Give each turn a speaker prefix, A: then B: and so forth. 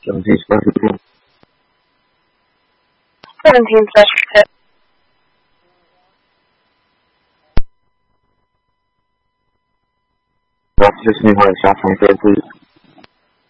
A: 17:32.
B: 17:36.
A: Officer Senior White, shot 23, please.